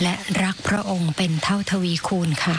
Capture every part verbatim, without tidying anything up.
และรักพระองค์เป็นเท่าทวีคูณค่ะ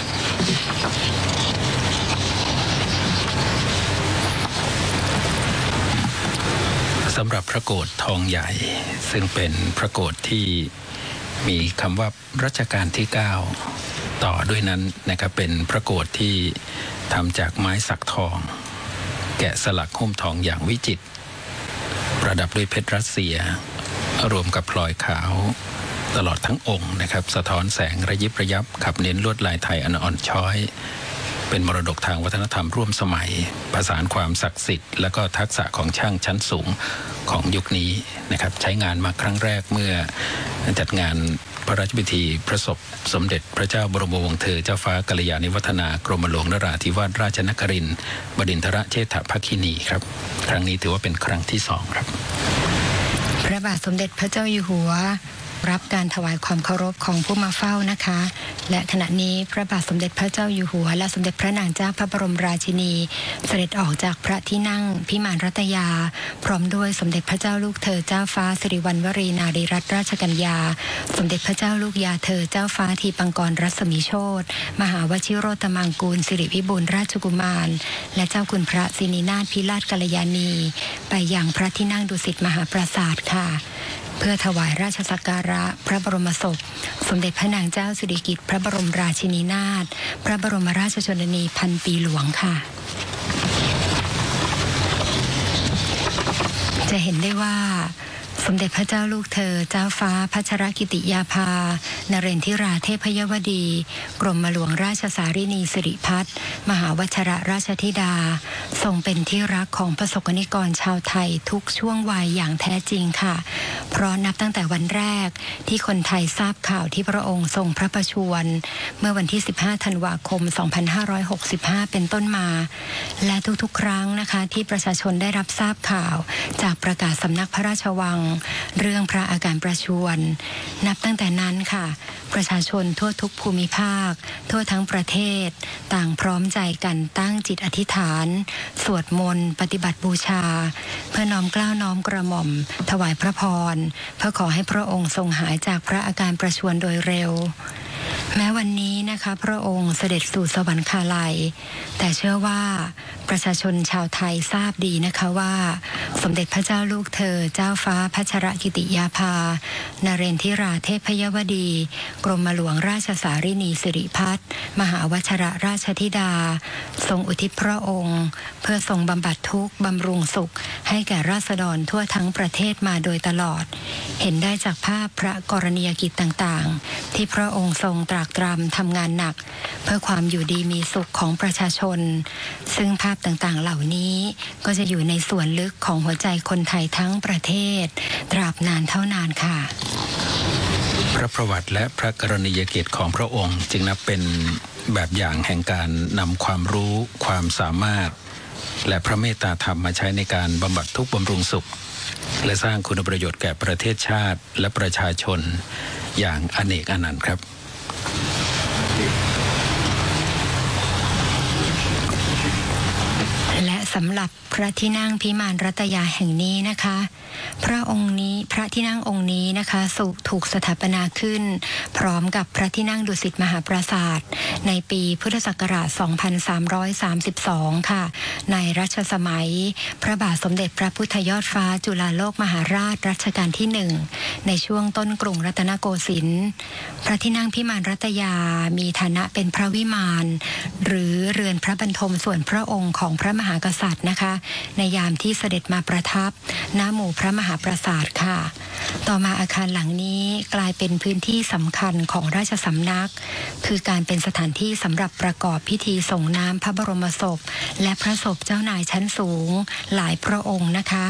สำหรับพระโกฐทองใหญ่ซึ่งเป็นพระโกฐที่มีคำว่ารัชกาลที่เก้าต่อด้วยนั้นนะครับเป็นพระโกฐที่ทำจากไม้สักทองแกะสลักหุ้มทองอย่างวิจิตรประดับด้วยเพชรรัสเซียรวมกับพลอยขาวตลอดทั้งองค์นะครับสะท้อนแสงระยิบระยับขับเน้นลวดลายไทยอันอ่อนช้อยเป็นมรดกทางวัฒนธรรมร่วมสมัยประสานความศักดิ์สิทธิ์และก็ทักษะของช่างชั้นสูงของยุคนี้นะครับใช้งานมาครั้งแรกเมื่อจัดงานพระราชพิธีพระศพสมเด็จพระเจ้าบรมวงศ์เธอเจ้าฟ้ากัลยาณิวัฒนากรมหลวงนราธิวาสราชนครินทร์บดินทรเชษฐภคินีครับครั้งนี้ถือว่าเป็นครั้งที่สองครับพระบาทสมเด็จพระเจ้าอยู่หัวรับการถวายความเคารพของผู้มาเฝ้านะคะและขณะนี้พระบาทสมเด็จพระเจ้าอยู่หัวและสมเด็จพระนางเจ้าพระบรมราชินีเสด็จออกจากพระที่นั่งพิมานรัตยาพร้อมด้วยสมเด็จพระเจ้าลูกเธอเจ้าฟ้าสิริวัณวรีนารีรัตนราชกัญญาสมเด็จพระเจ้าลูกยาเธอเจ้าฟ้าทีปังกรรัศมีโชติมหาวชิโรตมังกูลสิริวิบูลย์ราชกุมารและเจ้าคุณพระสินีนาถพิราชกัลยาณีไปยังพระที่นั่งดุสิตมหาปราสาทค่ะเพื่อถวายราชสักการะพระบรมศพสมเด็จพระนางเจ้าสิริกิติ์พระบรมราชินีนาถพระบรมราชชนนีพันปีหลวงค่ะจะเห็นได้ว่าสมเด็จพระเจ้าลูกเธอเจ้าฟ้าพัชรกิติยาภานเรนทิราเทพยวดีกรมหลวงราชสารินีสิริพัฒน์มหาวชิรราชธิดาทรงเป็นที่รักของประสบกนิกรชาวไทยทุกช่วงวัยอย่างแท้จริงค่ะเพราะนับตั้งแต่วันแรกที่คนไทยทราบข่าวที่พระองค์ทรงพระประชวรเมื่อวันที่สิบห้าธันวาคมสองพันห้าร้อยหกสิบห้าเป็นต้นมาและทุกๆครั้งนะคะที่ประชาชนได้รับทราบข่าวจากประกาศสำนักพระราชวังเรื่องพระอาการประชวรนับตั้งแต่นั้นค่ะประชาชนทั่วทุกภูมิภาคทั่วทั้งประเทศต่างพร้อมใจกันตั้งจิตอธิษฐานสวดมนต์ปฏิบัติบูชาเพื่อน้อมเกล้าน้อมกระหม่อมถวายพระพรเพื่อขอให้พระองค์ทรงหายจากพระอาการประชวรโดยเร็วแม้วันนี้นะคะพระองค์เสด็จสู่สวรรคาลัยแต่เชื่อว่าประชาชนชาวไทยทราบดีนะคะว่าสมเด็จพระเจ้าลูกเธอเจ้าฟ้าพัชรกิติยาภานเรนทิราเทพยวดีกรมหลวงราชสารินีสิริพัฒน์มหาวชิรราชธิดาทรงอุทิศพระองค์เพื่อทรงบำบัดทุกข์บำรุงสุขให้แก่ราษฎรทั่วทั้งประเทศมาโดยตลอดเห็นได้จากภาพพระกรณียกิจต่างๆที่พระองค์ทรงตรากตรำทำงานหนักเพื่อความอยู่ดีมีสุขของประชาชนซึ่งภาพต่างๆเหล่านี้ก็จะอยู่ในส่วนลึกของหัวใจคนไทยทั้งประเทศตราบนานเท่านานค่ะพระประวัติและพระกรณียกิจของพระองค์จึงนับเป็นแบบอย่างแห่งการนำความรู้ความสามารถและพระเมตตาธรรมมาใช้ในการบำบัดทุกข์บำรุงสุขและสร้างคุณประโยชน์แก่ประเทศชาติและประชาชนอย่างอเนกอนันต์ครับและสำหรับพระที่นั่งพิมานรัตยาแห่งนี้นะคะพระองค์นี้พระที่นั่งองค์นี้นะคะถูกสถาปนาขึ้นพร้อมกับพระที่นั่งดุสิตมหาปราสาทในปีพุทธศักราชสองพันสามร้อยสามสิบสองค่ะในรัชสมัยพระบาทสมเด็จพระพุทธยอดฟ้าจุฬาโลกมหาราชรัชกาลที่หนึ่งในช่วงต้นกรุงรัตนโกสินทร์พระที่นั่งพิมานรัตยามีฐานะเป็นพระวิมานหรือเรือนพระบรรทมส่วนพระองค์ของพระมหากษัตริย์นะคะในยามที่เสด็จมาประทับณหมู่พระมหาปราสาทค่ะต่อมาอาคารหลังนี้กลายเป็นพื้นที่สำคัญของราชสำนักคือการเป็นสถานที่สำหรับประกอบพิธีส่งน้ำพระบรมศพและพระศพเจ้านายชั้นสูงหลายพระองค์นะคะ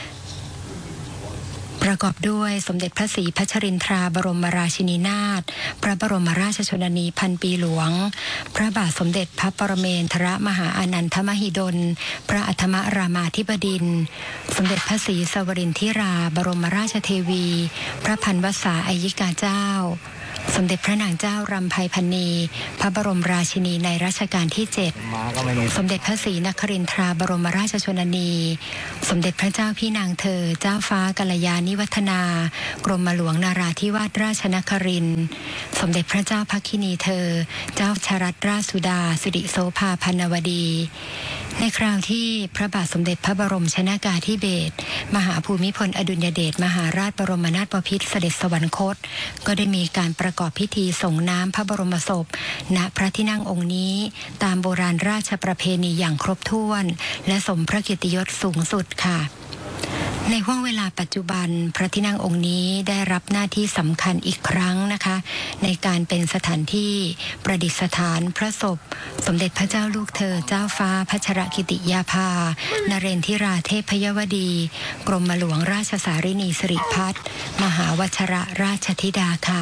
ประกอบด้วยสมเด็จพระศรีพัชรินทราบรมราชินีนาถพระบรมราชชนนีพันปีหลวงพระบาทสมเด็จพระปรเมนทรมหาอานันทมหิดลพระอัฐมรามาธิบดินทร์สมเด็จพระศรีสวรินทิราบรมราชเทวีพระพันวษาอัยยิกาเจ้าสมเด็จพระนางเจ้ารำไพพรรณีพระบรมราชินีในรัชกาลที่เจ็ดสมเด็จพระศรีนครินทราบรมราชชนนี สมเด็จพระเจ้าพี่นางเธอเจ้าฟ้ากัลยาณิวัฒนากรมหลวงนาราธิวาสราชนครินทร์สมเด็จพระเจ้าพักคินีเธอเจ้าชรัตนราชสุดาสิริโสภาพันวดี ในคราวที่พระบาทสมเด็จพระบรมชนากาธิเบศรมหาภูมิพลอดุลยเดชมหาราชบรมนาถบพิตรเสด็จสวรรคตก็ได้มีการประกอบพิธีส่งน้ำพระบรมศพณพระที่นั่งองค์นี้ตามโบราณราชประเพณีอย่างครบถ้วนและสมพระเกียรติยศสูงสุดค่ะในห้วงเวลาปัจจุบันพระที่นั่งองค์นี้ได้รับหน้าที่สำคัญอีกครั้งนะคะในการเป็นสถานที่ประดิษฐานพระศพสมเด็จพระเจ้าลูกเธอเจ้าฟ้าพัชรกิติยาภานเรนทิราเทพยวดีกรมหลวงราชสารินีสิริพัฒน์มหาวชรราชธิดาค่ะ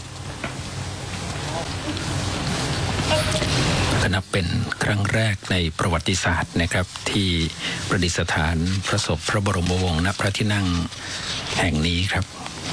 ก็นับเป็นครั้งแรกในประวัติศาสตร์นะครับที่ประดิษฐานพระศพพระบรมวงศ์ณพระที่นั่งแห่งนี้ครับ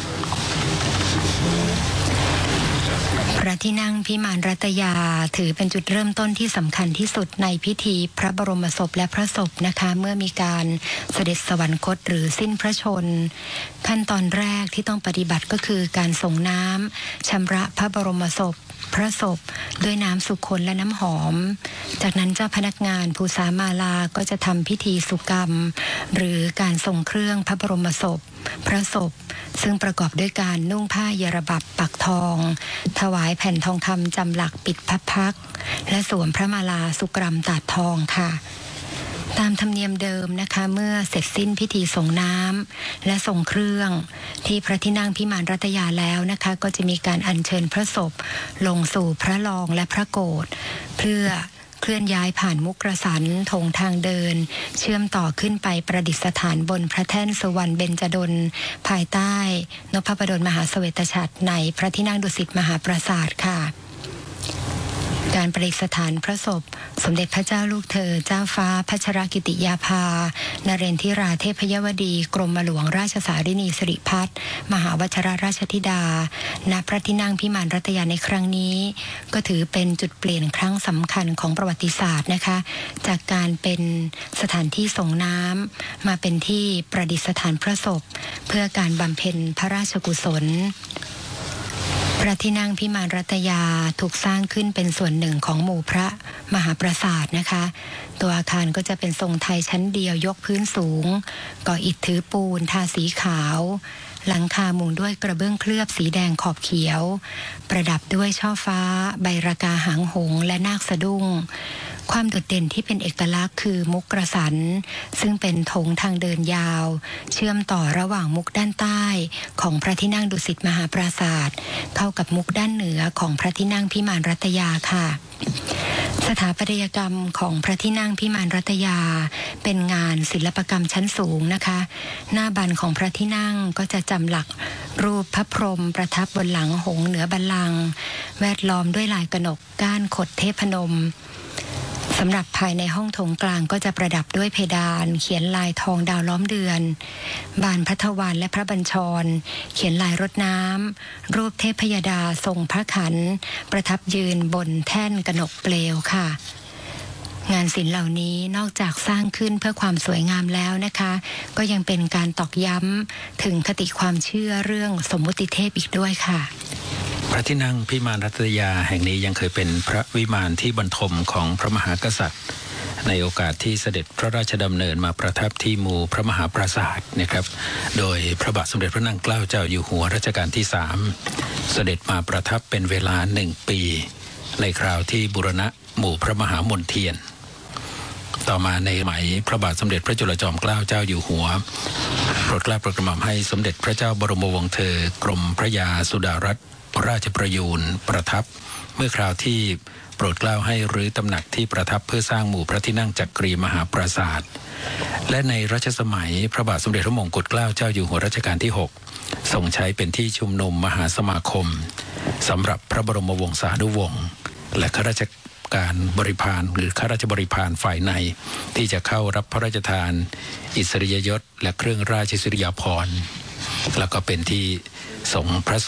พระที่นั่งพิมานรัตยาถือเป็นจุดเริ่มต้นที่สำคัญที่สุดในพิธีพระบรมศพและพระศพนะคะเมื่อมีการเสด็จสวรรคตหรือสิ้นพระชนขั้นตอนแรกที่ต้องปฏิบัติก็คือการส่งน้ำชำระพระบรมศพพระศพด้วยน้ำสุคน และน้ำหอมจากนั้นเจ้าพนักงานภูษามาลาก็จะทำพิธีสุกรรมหรือการส่งเครื่องพระบรมศพพระศพซึ่งประกอบด้วยการนุ่งผ้าเยรบับปักทองถวายแผ่นทองคำจำหลักปิดพระพักตร์และสวมพระมาลาสุกรัมตาดทองค่ะตามธรรมเนียมเดิมนะคะเมื่อเสร็จสิ้นพิธีส่งน้ำและส่งเครื่องที่พระที่นั่งพิมานรัตยาแล้วนะคะก็จะมีการอัญเชิญพระศพลงสู่พระลองและพระโกฐเพื่อเคลื่อนย้ายผ่านมุกระสันธงทางเดินเชื่อมต่อขึ้นไปประดิษฐานบนพระแท่นสุวรรณเบญจดลภายใต้นพบดลมหาเสวตฉัตรในพระที่นั่งดุสิตมหาปราสาทค่ะการประดิษฐานพระศพสมเด็จพระเจ้าลูกเธอเจ้าฟ้าพัชรกิติยาภานเรนทิราเทพยวดีกรมหลวงราชสารินีสิริพัฒน์มหาวชรราชธิดาณพระที่นั่งพิมานรัตยาในครั้งนี้ก็ถือเป็นจุดเปลี่ยนครั้งสำคัญของประวัติศาสตร์นะคะจากการเป็นสถานที่ส่งน้ำมาเป็นที่ประดิษฐานพระศพเพื่อการบำเพ็ญพระราชกุศลพระที่นั่งพิมานรัตยาถูกสร้างขึ้นเป็นส่วนหนึ่งของหมู่พระมหาปราสาทนะคะตัวอาคารก็จะเป็นทรงไทยชั้นเดียวยกพื้นสูงก่ออิฐถือปูนทาสีขาวหลังคามุงด้วยกระเบื้องเคลือบสีแดงขอบเขียวประดับด้วยช่อฟ้าใบรากาหางหงส์และนาคสะดุ้งความโดดเด่นที่เป็นเอกลักษณ์คือมุกกระสันซึ่งเป็นธงทางเดินยาวเชื่อมต่อระหว่างมุกด้านใต้ของพระที่นั่งดุสิตมหาปราสาทเข้ากับมุกด้านเหนือของพระที่นั่งพิมานรัตยาค่ะสถาปัตยกรรมของพระที่นั่งพิมานรัตยาเป็นงานศิลปกรรมชั้นสูงนะคะหน้าบันของพระที่นั่งก็จะจำหลักรูปพระพรหมประทับบนหลังหงส์เหนือบัลลังก์แวดล้อมด้วยลายกนกก้านขดเทพนมสำหรับภายในห้องโถงกลางก็จะประดับด้วยเพดานเขียนลายทองดาวล้อมเดือนบานพระทวารและพระบัญชรเขียนลายรดน้ำรูปเทพยดาทรงพระขันประทับยืนบนแท่นกนกเปลวค่ะงานศิลป์เหล่านี้นอกจากสร้างขึ้นเพื่อความสวยงามแล้วนะคะก็ยังเป็นการตอกย้ำถึงคติความเชื่อเรื่องสมมุติเทพอีกด้วยค่ะพระที่นั่งพิมานรัตยาแห่งนี้ยังเคยเป็นพระวิมานที่บรรทมของพระมหากษัตริย์ในโอกาสที่เสด็จพระราชดำเนินมาประทับที่หมู่พระมหาปราสาทนะครับโดยพระบาทสมเด็จพระนางเกล้าเจ้าอยู่หัวรัชกาลที่สามเสด็จมาประทับเป็นเวลาหนึ่งปีในคราวที่บูรณะหมู่พระมหามนเทียนต่อมาในสมัยพระบาทสมเด็จพระจุลจอมเกล้าเจ้าอยู่หัวโปรดเกล้าโปรดกระหม่อมให้สมเด็จพระเจ้าบรมวงศ์เธอกรมพระยาสุดารัตน์ราชประยูรประทับเมื่อคราวที่โปรดเกล้าให้รื้อตำหนักที่ประทับเพื่อสร้างหมู่พระที่นั่งจักรีมหาปราสาทและในรัชสมัยพระบาทสมเด็จพระมงกุฎเกล้าเจ้าอยู่หัวรัชกาลที่หกทรงใช้เป็นที่ชุมนุมมหาสมาคมสำหรับพระบรมวงศานุวงศ์และข้าราชการบริพารหรือข้าราชบริพารฝ่ายในที่จะเข้ารับพระราชทานอิสริยยศและเครื่องราชอิสริยาภรณ์แล้วก็เป็นที่ส่งพระศพ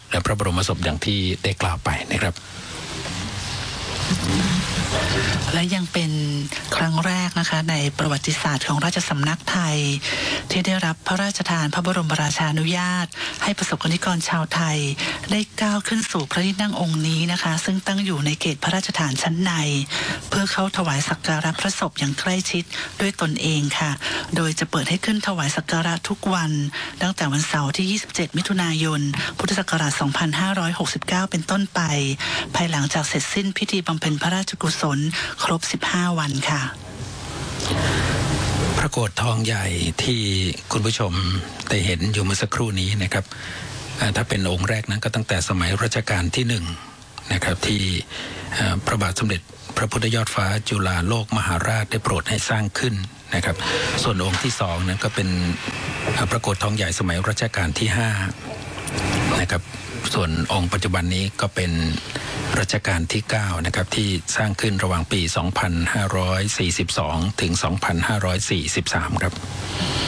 และพระบรมศพอย่างที่ได้กล่าวไปนะครับและยังเป็นครั้งแรกนะคะในประวัติศาสตร์ของราชสำนักไทยที่ได้รับพระราชทานพระบรมราชานุญาตให้ประสบกนิกรชาวไทยได้ก้าวขึ้นสู่พระที่นั่งองค์นี้นะคะซึ่งตั้งอยู่ในเขตพระราชฐานชั้นในเพื่อเข้าถวายสักการะพระศพอย่างใกล้ชิดด้วยตนเองค่ะโดยจะเปิดให้ขึ้นถวายสักการะทุกวันตั้งแต่วันเสาร์ที่ยี่สิบเจ็ดมิถุนายนพุทธศักราชสองพันห้าร้อยหกสิบเก้าเป็นต้นไปภายหลังจากเสร็จสิ้นพิธีบำเพ็ญพระราชกุศลครบสิบห้าวันค่ะพระโกฐทองใหญ่ที่คุณผู้ชมได้เห็นอยู่เมื่อสักครู่นี้นะครับถ้าเป็นองค์แรกนั้นก็ตั้งแต่สมัยรัชกาลที่หนึ่งนะครับที่พระบาทสมเด็จพระพุทธยอดฟ้าจุฬาโลกมหาราชได้โปรดให้สร้างขึ้นนะครับส่วนองค์ที่สองนั้นก็เป็นพระโกฐทองใหญ่สมัยรัชกาลที่ห้านะครับส่วนองค์ปัจจุบันนี้ก็เป็นรัชกาลที่เก้านะครับที่สร้างขึ้นระหว่างปี สองพันห้าร้อยสี่สิบสอง ถึง สองพันห้าร้อยสี่สิบสาม ครับ